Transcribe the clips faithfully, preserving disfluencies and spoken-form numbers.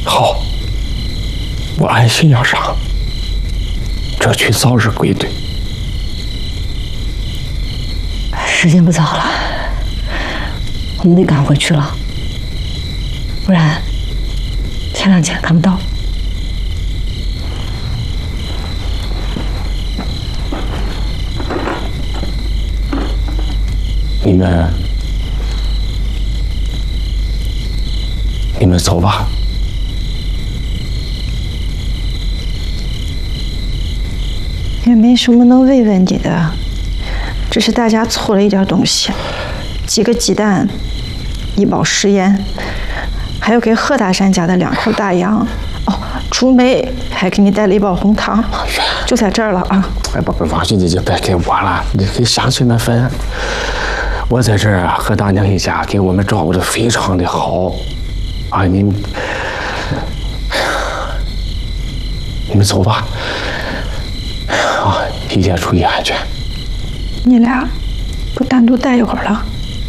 好，我安心要上，争取早日归队。 时间不早了，我们得赶回去了，不然天亮前看不到。 你们，你们走吧。 也没什么能慰问你的，只是大家凑了一点东西，几个鸡蛋，一包食盐，还有给贺大山家的两头大羊。哦，朱梅还给你带了一包红糖，就在这儿了啊！ 哎，宝贝，放心，你就别给我了，你给乡亲们分。我在这儿啊，和大娘一家给我们照顾的非常的好，啊，你们，你们走吧，啊，一切注意安全。 你俩不单独待一会儿了？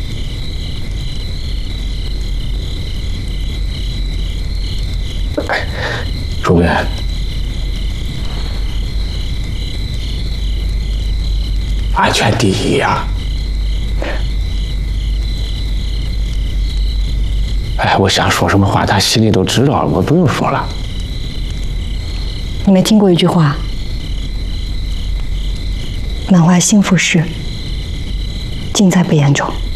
朱元，安全第一呀！哎，我想说什么话，他心里都知道了，我不用说了。 你没听过一句话：满怀幸福时，尽在不言中。